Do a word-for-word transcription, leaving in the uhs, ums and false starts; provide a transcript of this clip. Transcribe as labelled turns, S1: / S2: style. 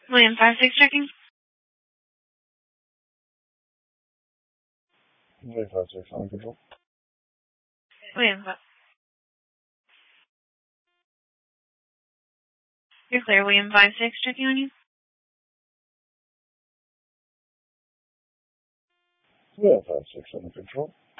S1: William five six checking.
S2: William five six on control.
S1: William five. You're clear. William five six checking on you.
S2: William five six on control.